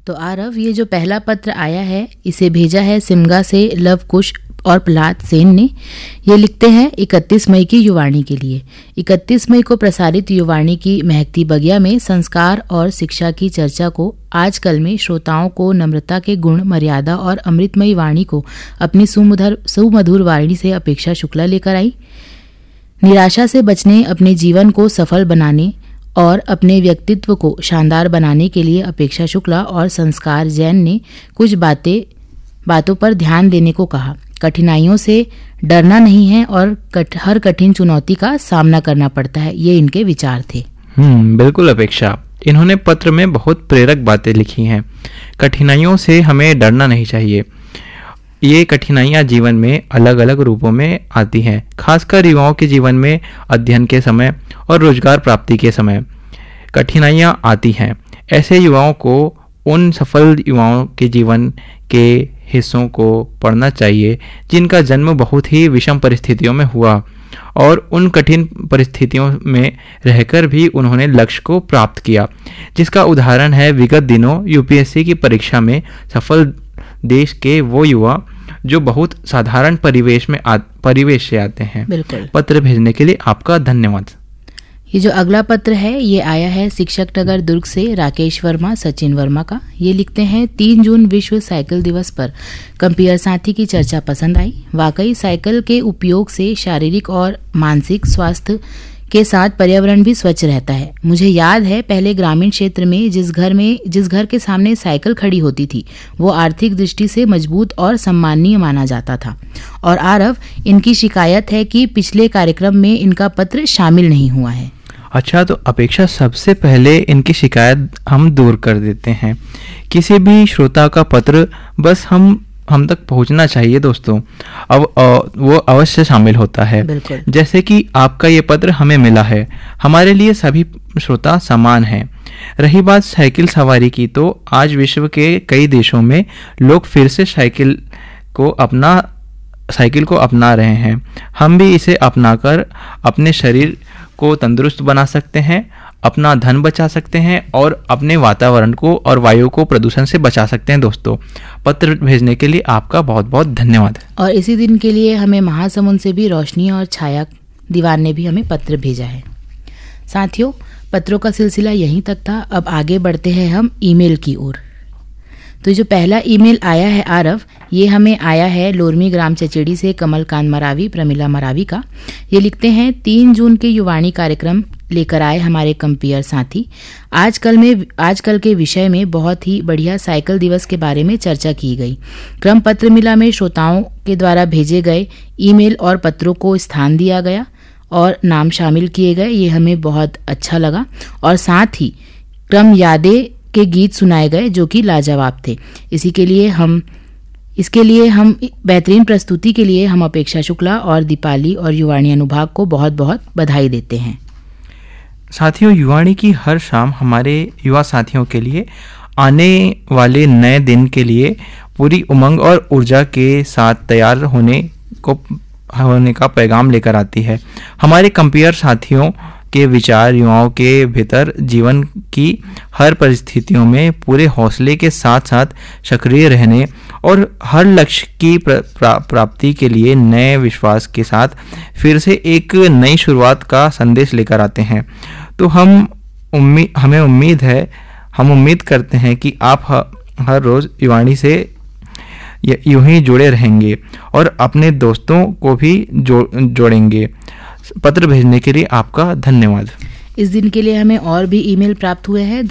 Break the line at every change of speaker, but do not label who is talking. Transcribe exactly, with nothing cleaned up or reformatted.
तो आरव, ये जो पहला पत्र आया है इसे भेजा है सिमगा से लव कुश और प्रहलाद सेन ने। ये लिखते हैं इकतीस मई की युवाणी के लिए। इकतीस मई को प्रसारित युवाणी की महकती बगिया में संस्कार और शिक्षा की चर्चा को आजकल में श्रोताओं को नम्रता के गुण, मर्यादा और अमृतमयी वाणी को अपनी सुमधुर सुमधुर वाणी से अपेक्षा शुक्ला लेकर आई। निराशा से बचने, अपने जीवन को सफल बनाने और अपने व्यक्तित्व को शानदार बनाने के लिए अपेक्षा शुक्ला और संस्कार जैन ने कुछ बातें बातों पर ध्यान देने को कहा। कठिनाइयों से डरना नहीं है और कट, हर कठिन चुनौती का सामना करना पड़ता है, ये इनके विचार थे।
हम्म बिल्कुल अपेक्षा, इन्होंने पत्र में बहुत प्रेरक बातें लिखी हैं। कठिनाइयों से हमें डरना नहीं चाहिए। ये कठिनाइयाँ जीवन में अलग अलग रूपों में आती हैं, खासकर युवाओं के जीवन में अध्ययन के समय और रोजगार प्राप्ति के समय कठिनाइयाँ आती हैं। ऐसे युवाओं को उन सफल युवाओं के जीवन के हिस्सों को पढ़ना चाहिए जिनका जन्म बहुत ही विषम परिस्थितियों में हुआ और उन कठिन परिस्थितियों में रहकर भी उन्होंने लक्ष्य को प्राप्त किया, जिसका उदाहरण है विगत दिनों यूपीएससी की परीक्षा में सफल देश के वो युवा जो बहुत साधारण परिवेश में आ, परिवेश से आते हैं।
बिल्कुल।
पत्र भेजने के लिए आपका धन्यवाद।
ये जो अगला पत्र है ये आया है शिक्षक नगर दुर्ग से राकेश वर्मा, सचिन वर्मा का। ये लिखते हैं तीन जून विश्व साइकिल दिवस पर कंपेयर साथी की चर्चा पसंद आई। वाकई साइकिल के उपयोग से शारीरिक और मानसिक स्वास्थ्य के साथ पर्यावरण भी स्वच्छ रहता है। मुझे याद है पहले ग्रामीण क्षेत्र में जिस घर में जिस घर के सामने साइकिल खड़ी होती थी वो आर्थिक दृष्टि से मजबूत और सम्माननीय माना जाता था। और आरव, इनकी शिकायत है कि पिछले कार्यक्रम में इनका पत्र शामिल नहीं हुआ है।
अच्छा, तो अपेक्षा सबसे पहले इनकी शिकायत हम दूर कर देते हैं। किसी भी श्रोता का पत्र बस हम हम तक पहुंचना चाहिए दोस्तों, अब वो अवश्य शामिल होता है। जैसे कि आपका ये पत्र हमें मिला है। हमारे लिए सभी श्रोता समान हैं। रही बात साइकिल सवारी की, तो आज विश्व के कई देशों में लोग फिर से साइकिल को अपना साइकिल को अपना रहे हैं। हम भी इसे अपनाकर अपने शरीर को तंदुरुस्त बना सकते हैं, अपना धन बचा सकते हैं और अपने वातावरण को और वायु को प्रदूषण से बचा सकते हैं। दोस्तों, पत्र भेजने के लिए आपका बहुत बहुत धन्यवाद।
और इसी दिन के लिए हमें महासमुंद से भी रोशनी और छाया दीवान ने भी हमें पत्र भेजा है। साथियों, पत्रों का सिलसिला यहीं तक था। अब आगे बढ़ते हैं हम ईमेल की ओर। तो जो पहला ईमेल आया है आरव, ये हमें आया है लोरमी ग्राम चचेड़ी से कमलकांत मरावी, प्रमिला मरावी का। ये लिखते हैं तीन जून के युवाणी कार्यक्रम लेकर आए हमारे कंपेयर साथी। आजकल में आजकल के विषय में बहुत ही बढ़िया साइकिल दिवस के बारे में चर्चा की गई। क्रम पत्र मिला में श्रोताओं के द्वारा भेजे गए ईमेल और पत्रों को स्थान दिया गया और नाम शामिल किए गए। ये हमें बहुत अच्छा लगा। और साथ ही क्रम यादें के गीत सुनाए गए जो कि लाजवाब थे। इसी के लिए हम इसके लिए हम बेहतरीन प्रस्तुति के लिए हम अपेक्षा शुक्ला और दीपाली और युवाणी अनुभाग को बहुत बहुत बधाई देते हैं।
साथियों, युवाणी की हर शाम हमारे युवा साथियों के लिए आने वाले नए दिन के लिए पूरी उमंग और ऊर्जा के साथ तैयार होने को होने का पैगाम लेकर आती है। हमारे कंपेयर साथियों के विचार युवाओं के भीतर जीवन की हर परिस्थितियों में पूरे हौसले के साथ साथ सक्रिय रहने और हर लक्ष्य की प्रा, प्रा, प्राप्ति के लिए नए विश्वास के साथ फिर से एक नई शुरुआत का संदेश लेकर आते हैं। तो हम उम्मीद हमें उम्मीद है हम उम्मीद करते हैं कि आप ह, हर रोज़ युवाणी से यूं ही जुड़े रहेंगे और अपने दोस्तों को भी जो, जोड़ेंगे। पत्र भेजने के लिए आपका धन्यवाद।
इस दिन के लिए हमें और भी ईमेल प्राप्त हुए हैं।